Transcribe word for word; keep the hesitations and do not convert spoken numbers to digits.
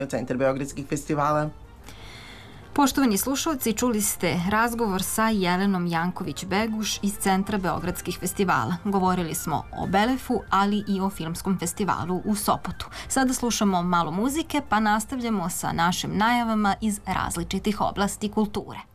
Centar beogradskih festivala. Poštovani slušalci, čuli ste razgovor sa Jelenom Janković-Beguš iz Centra beogradskih festivala. Govorili smo o Belefu, ali i o filmskom festivalu u Sopotu. Sada slušamo malo muzike, pa nastavljamo sa našim najavama iz različitih oblasti kulture.